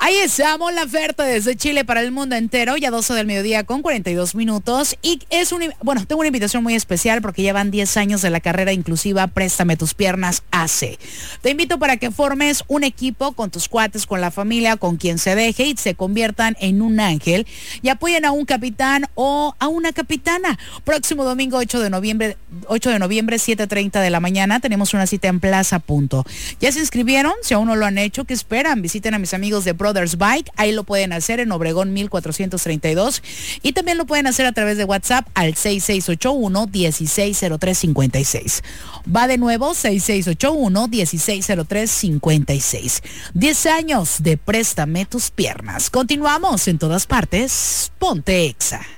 Ahí estamos, la oferta desde Chile para el mundo entero, ya 12 del mediodía con 42 minutos. Y tengo una invitación muy especial porque ya van 10 años de la carrera inclusiva Préstame tus piernas AC. Te invito para que formes un equipo con tus cuates, con la familia, con quien se deje y se conviertan en un ángel y apoyen a un capitán o a una capitana. Próximo domingo 8 de noviembre, 7:30 de la mañana, tenemos una cita en Plaza Punto. ¿Ya se inscribieron? Si aún no lo han hecho, ¿qué esperan? Visiten a mis amigos de Brothers Bike, ahí lo pueden hacer en Obregón 1432 y también lo pueden hacer a través de WhatsApp al 6681-160356. Va de nuevo, 6681-160356. 10 años de Préstame tus piernas. Continuamos en todas partes. Ponte Exa.